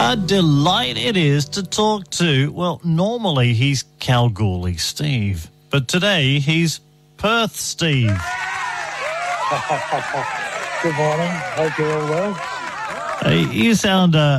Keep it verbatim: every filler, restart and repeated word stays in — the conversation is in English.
A delight it is to talk to, well, normally he's Kalgoorlie Steve, but today he's Perth Steve. Good morning. Hope you're all well. Hey, you sound uh,